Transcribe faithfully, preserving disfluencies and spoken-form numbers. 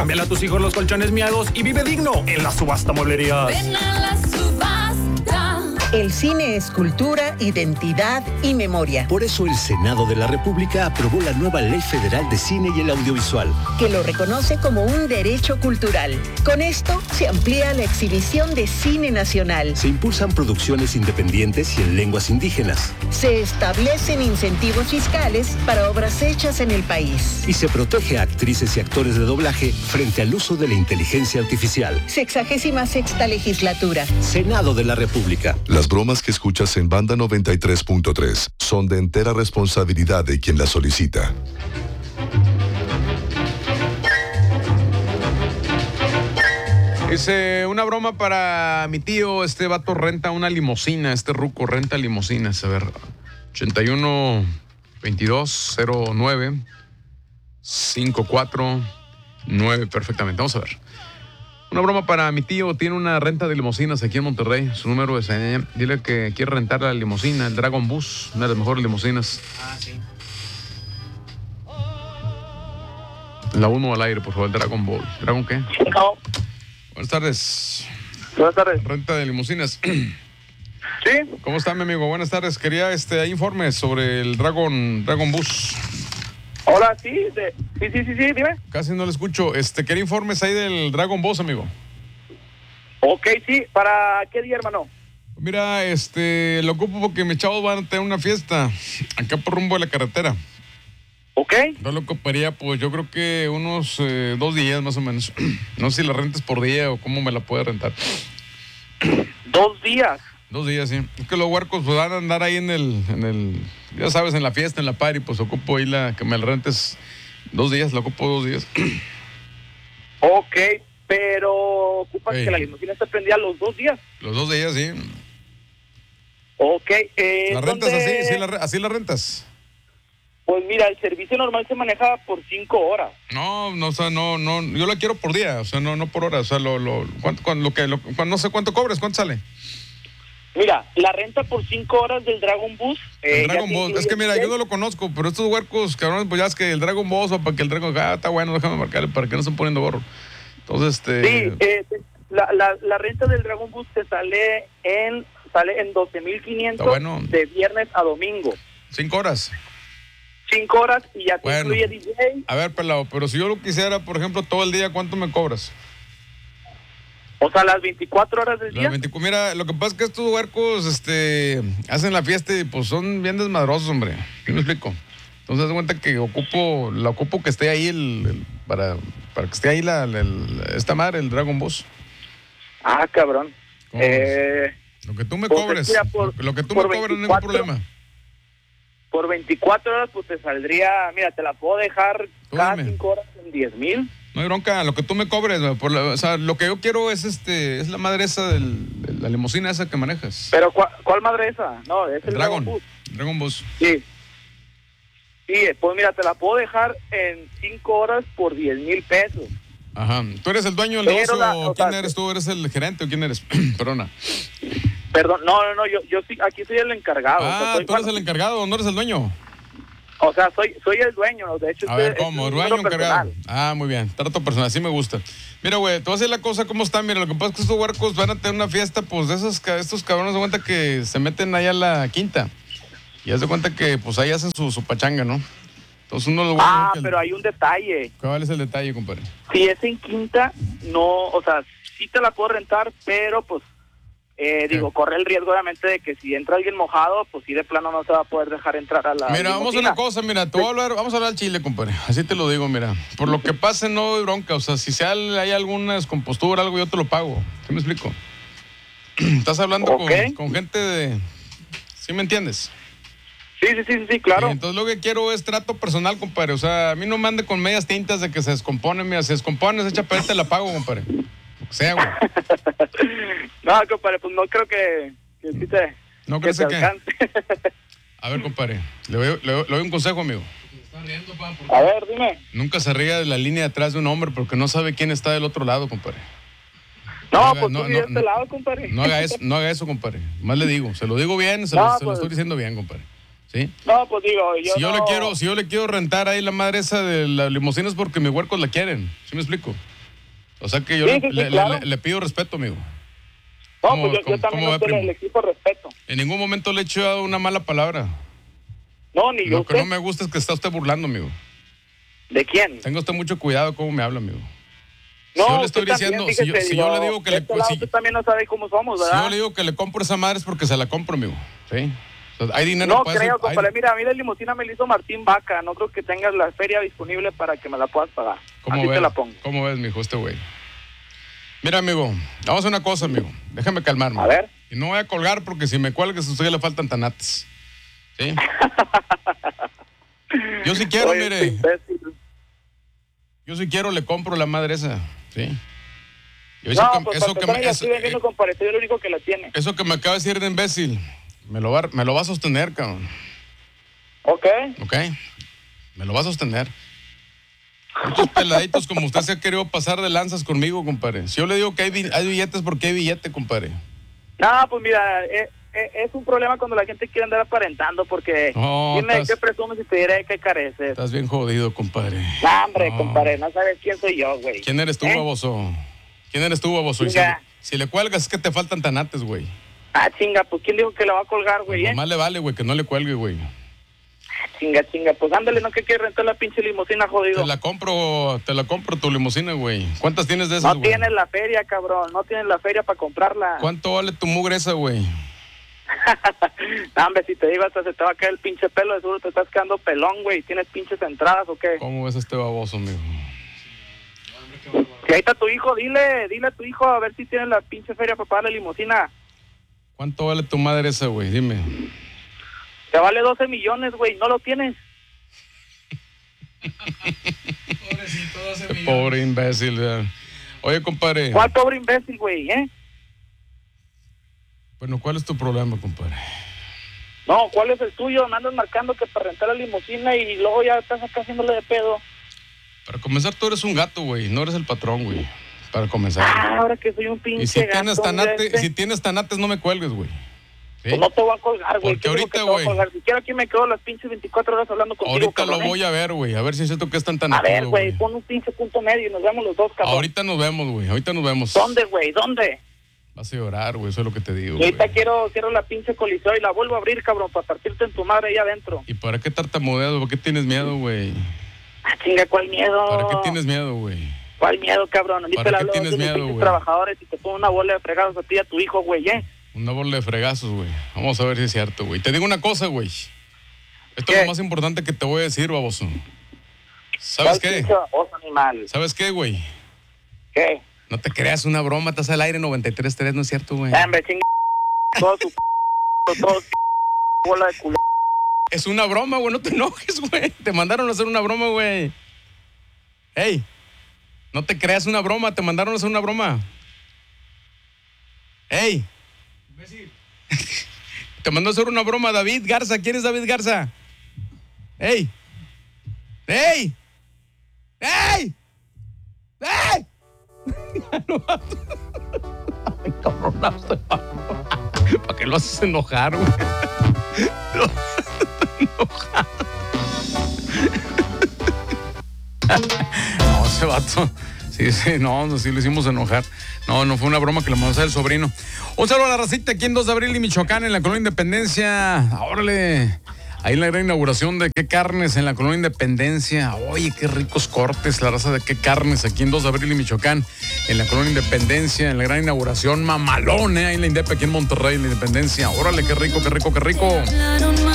Cámbiale a tus hijos los colchones miados y vive digno en la Subasta Mueblerías. Ven a la subasta. El cine es cultura, identidad y memoria. Por eso el Senado de la República aprobó la nueva Ley Federal de Cine y el Audiovisual, que lo reconoce como un derecho cultural. Con esto se amplía la exhibición de cine nacional. Se impulsan producciones independientes y en lenguas indígenas. Se establecen incentivos fiscales para obras hechas en el país. Y se protege a actrices y actores de doblaje frente al uso de la inteligencia artificial. Sexagésima sexta legislatura. Senado de la República. Las bromas que escuchas en Banda noventa y tres punto tres son de entera responsabilidad de quien las solicita. Dice, una broma para mi tío, este vato renta una limusina, este ruco renta limusinas, a ver, ochenta y uno veintidós cero nueve cincuenta y cuatro nueve, perfectamente, vamos a ver. Una broma para mi tío, tiene una renta de limusinas aquí en Monterrey, su número es, eh, dile que quiere rentar la limusina, el Dragon Bus, una de las mejores limusinas. Ah, sí. La uno al aire, por favor, el Dragon Ball. ¿Dragon qué? No. Buenas tardes. Buenas tardes. Renta de limusinas. Sí. ¿Cómo está, mi amigo? Buenas tardes. Quería este informes sobre el Dragon, Dragon Bus. Hola, sí, de, sí, sí, sí, sí, dime. Casi no lo escucho. Este, quería informes ahí del Dragon Bus, amigo. Ok, sí. ¿Para qué día, hermano? Mira, este, lo ocupo porque mis chavos van a tener una fiesta acá por rumbo de la carretera. Ok. Yo lo ocuparía, pues yo creo que unos eh, dos días más o menos. No sé si la rentas por día o cómo me la puede rentar. Dos días. Dos días, sí. Es que los huercos pues, van a andar ahí en el, en el, ya sabes, en la fiesta, en la party, pues ocupo ahí la, que me la rentes dos días, la ocupo dos días. Ok, pero ocupas Hey. que la limusina esté prendida los dos días. Los dos días, sí. Ok, eh, ¿La rentas ¿dónde? así? ¿Sí la, ¿Así la rentas? Pues mira, el servicio normal se maneja por cinco horas. No, no, o sea, no, no, yo la quiero por día, o sea, no, no por hora, o sea, lo, lo, cuánto, cuando, lo que, lo, cuando, no sé cuánto cobres, ¿cuánto sale? Mira, la renta por cinco horas del Dragon Bus. El eh, Dragon ya te Ball, es incluye que mira, el yo no lo conozco, pero estos huercos, cabrones, pues ya es que el Dragon Ball, o para que el Dragon, ah, está bueno, déjame marcarle para que no estén poniendo gorro. Entonces, este... Sí, eh, la, la, la renta del Dragon Bus te sale en sale en doce mil quinientos bueno. de viernes a domingo. Cinco horas. Cinco horas y ya te Bueno. incluye D J. A ver, pelado, pero si yo lo quisiera, por ejemplo, todo el día, ¿cuánto me cobras? O sea, las veinticuatro horas del Las día. veinticuatro, mira, lo que pasa es que estos huercos, este, hacen la fiesta y pues son bien desmadrosos, hombre. ¿Qué me explico? Entonces, haz de cuenta que ocupo, la ocupo que esté ahí el, el- para, para que esté ahí la, la- el- esta madre, el Dragon Bus. Ah, cabrón. ¿Cómo ves? Eh, Lo que tú me pues, cobres, mira, por- lo, lo que tú me por cobres, no hay ningún veinticuatro problema. por veinticuatro horas, pues te saldría, mira, te la puedo dejar Tú cada dime. cinco horas en diez mil. No hay bronca, lo que tú me cobres, güey, por la- o sea, lo que yo quiero es este, es la madre esa del, de la limusina esa que manejas. Pero, ¿cuál, cuál madre esa? No, es el, el Dragon, Bus. Dragon Bus. Sí. Sí, pues mira, te la puedo dejar en cinco horas por diez mil pesos. Ajá. ¿Tú eres el dueño del Pero negocio la- o o quién sea, eres tú? ¿Eres el gerente o quién eres? Perdona. Perdón, no, no, no, yo, yo sí, aquí soy el encargado. o sea, Ah, soy- tú eres bueno, el encargado, no eres el dueño. O sea, soy, soy el dueño, ¿no? De hecho, A este- ver, este ¿cómo? es un ¿Dueño o número encargado? personal. Ah, muy bien. Trato personal, así me gusta. Mira, güey, te voy a decir la cosa, ¿cómo está? Mira, lo que pasa es que estos huercos van a tener una fiesta, pues, de esos, ca- estos cabrones de cuenta que se meten allá a la quinta. Y haz de cuenta que, pues, ahí hacen su, su pachanga, ¿no? Entonces uno lo Ah, pero hay un detalle. ¿Cuál es el detalle, compadre? Si es en quinta, no, o sea, sí te la puedo rentar, pero pues, eh, digo, corre el riesgo obviamente de que si entra alguien mojado, pues sí de plano no se va a poder dejar entrar a la Mira, vamos a limusina. una cosa, mira, te voy a hablar, vamos a hablar al chile, compadre. Así te lo digo, mira. Por lo que pase, no hay bronca. O sea, si sea, hay alguna descompostura, algo, yo te lo pago. ¿Sí me explico? Estás hablando Ok. con, con gente de... ¿Sí me entiendes? Sí, sí, sí, sí, sí, claro. Y entonces lo que quiero es trato personal, compadre. O sea, a mí no me ande con medias tintas de que se descompone. Mira, se descompone, se echa perder, te la pago, compadre. O sea, güey. No, compadre, pues no creo que, que sí te, ¿No que crees te que? alcance. A ver, compadre, le doy, le doy- le doy un consejo, amigo. A ver, dime. Nunca se ría de la línea de atrás de un hombre porque no sabe quién está del otro lado, compadre. No, haga- pues no, tú sí no, de este no. lado, compadre. No haga eso, no haga eso, compadre. Más le digo, se lo digo bien, se, No, lo, se lo pues. estoy diciendo bien, compadre. ¿Sí? No, pues digo, yo Si yo no... le quiero, si yo le quiero rentar ahí la madre esa de la limusina es porque mis huercos la quieren. ¿Sí me explico? O sea que yo Sí, le, sí, sí, le- claro. le- le pido respeto, amigo. No, ¿Cómo- pues yo, cómo- yo también cómo no ve, le, primo? le exijo respeto. En ningún momento le he hecho una mala palabra. No, ni yo Lo que usted. no me gusta es que está usted burlando, amigo. ¿De quién? Tenga usted mucho cuidado cómo me habla, amigo. No, si yo le usted estoy también, diciendo, si yo, fíjese, si yo le digo que de le, este lado si- usted también no sabe cómo somos, si ¿verdad? yo le digo que le compro esa madre es porque se la compro, amigo. ¿Sí? O sea, hay dinero No para creo, eso. hay- compadre. Mira, a mí la limusina me la hizo Martín Vaca. No creo que tengas la feria disponible para que me la puedas pagar. ¿Cómo Así ves? te la pongo. ¿Cómo ves, mijo, este güey? Mira, amigo, vamos a hacer una cosa, amigo. Déjame calmarme. A ver. Y no voy a colgar porque si me cuelgues a usted ya le faltan tanates. ¿Sí? Yo si quiero, Oye, mire. este imbécil. Yo si quiero le compro la madre esa. ¿Sí? Y No, eso que, pues eso para que empezar, me, ya eso, estoy vendiendo, eh, compadre. Soy el único que la tiene. eso que me acaba de decir de imbécil, me lo va, me lo va a sostener, cabrón. ¿Ok? ¿Ok? Me lo va a sostener. Muchos peladitos como usted se ha querido pasar de lanzas conmigo, compadre. Si yo le digo que hay, bi- hay billetes, ¿por qué hay billete, compadre? No, pues mira, eh, eh, es un problema cuando la gente quiere andar aparentando porque No, dime de estás- qué presumes y te diré de qué careces. Estás bien jodido, compadre. No, hombre, No. compadre, no sabes quién soy yo, güey. ¿Quién eres tú, ¿Eh? baboso? ¿Quién eres tú, baboso? Y si, Chinga. si le cuelgas es que te faltan tanates, güey. Ah, chinga, pues ¿quién dijo que la va a colgar, güey? Eh? Nomás le vale, güey, que no le cuelgue, güey. Chinga, chinga, pues ándale, ¿no? Que quiere rentar la pinche limusina, jodido. Te la compro, te la compro tu limusina, güey. ¿Cuántas tienes de esas, No güey? tienes la feria, cabrón, no tienes la feria para comprarla. ¿Cuánto vale tu mugre esa, güey? No, hombre, si te digo hasta se te va a caer el pinche pelo, de seguro te estás quedando pelón, güey. ¿Tienes pinches entradas o qué? ¿Cómo ves a este baboso, amigo? Si ahí está tu hijo, dile, dile a tu hijo a ver si tiene la pinche feria para pagar la limusina. ¿Cuánto vale tu madre esa, güey? Dime. Te vale doce millones, güey, ¿no lo tienes? Pobre imbécil, ya. Oye, compadre. ¿Cuál pobre imbécil, güey, eh? Bueno, ¿cuál es tu problema, compadre? No, ¿cuál es el tuyo? Me andas marcando que para rentar la limusina y luego ya estás acá haciéndole de pedo. Para comenzar, tú eres un gato, güey. No eres el patrón, güey. Para comenzar. Ah, ahora que soy un pinche y si tienes, gato, tanate, este, si tienes tanates, no me cuelgues, güey. ¿Sí? pues no te voy a colgar, güey. Porque ¿Qué digo ahorita, que te voy a güey. colgar? Si quiero aquí me quedo las pinches veinticuatro horas hablando contigo, Ahorita lo cabrón, ¿eh? voy a ver, güey. A ver si es cierto que es tan A tanatudo, ver, güey, pon un pinche punto medio y nos vemos los dos, cabrón. Ahorita nos vemos, güey. Ahorita nos vemos. ¿Dónde, güey? ¿Dónde? Vas a llorar, güey. Eso es lo que te digo, Y güey. ahorita quiero, quiero la pinche coliseo y la vuelvo a abrir, cabrón, para partirte en tu madre ahí adentro. ¿Y para qué tartamudeas? ¿Por qué tienes miedo, güey? Ah, chinga, ¿cuál miedo? ¿Para qué tienes miedo, güey? ¿Cuál miedo, cabrón? Ahorita ¿Para le qué hablo a tienes los miedo, pinches güey? trabajadores y te pongo una bola de fregados a ti y a tu hijo, güey, ¿eh? Una bola de fregazos, güey. Vamos a ver si es cierto, güey. Te digo una cosa, güey. Esto ¿Qué? es lo más importante que te voy a decir, baboso. ¿Sabes ¿Cuál qué? pinche baboso animal? ¿Sabes qué, güey? ¿Qué? No te creas una broma. Estás al aire noventa y tres tres, ¿no es cierto, güey? Ah, hombre, chinga, todo su todo su bola de culo. Es una broma, güey. No te enojes, güey. Te mandaron a hacer una broma, güey. Ey, no te creas una broma. Te mandaron a hacer una broma. Ey. Te mandó a hacer una broma David Garza. ¿Quién es David Garza? ¡Ey! ¡Ey! ¡Ey! ¡Ey! Ay, cabronazo. ¿Para qué lo haces enojar, güey? Lo haces enojar. No, ese vato. Sí, sí, no, no, sí lo hicimos enojar. No, no fue una broma que le mandó a hacer el sobrino. Un saludo a la racita aquí en dos de abril y Michoacán, en la Colonia Independencia. Órale. Ahí la gran inauguración de Qué Carnes en la Colonia Independencia. Oye, qué ricos cortes, la raza de Qué Carnes aquí en dos de abril y Michoacán, en la Colonia Independencia, en la gran inauguración mamalón, ¿eh? Ahí en la Indep, aquí en Monterrey, en la Independencia. Órale, qué rico, qué rico, qué rico.